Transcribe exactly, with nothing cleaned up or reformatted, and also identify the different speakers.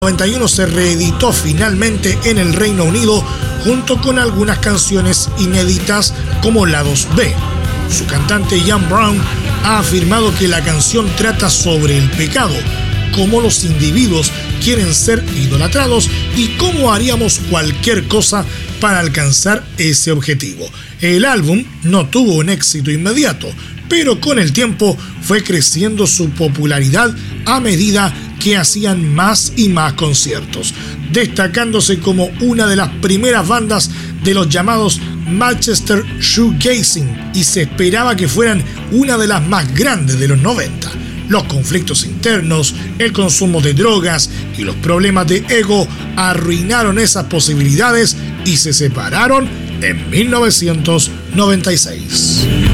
Speaker 1: noventa y uno se reeditó finalmente en el Reino Unido junto con algunas canciones inéditas como lados B. Su cantante Ian Brown ha afirmado que la canción trata sobre el pecado, cómo los individuos quieren ser idolatrados y cómo haríamos cualquier cosa para alcanzar ese objetivo. El álbum no tuvo un éxito inmediato, pero con el tiempo fue creciendo su popularidad a medida que hacían más y más conciertos, destacándose como una de las primeras bandas de los llamados Manchester Shoegazing, y se esperaba que fueran una de las más grandes de los noventa. Los conflictos internos, el consumo de drogas y los problemas de ego arruinaron esas posibilidades y se separaron en mil novecientos noventa y seis.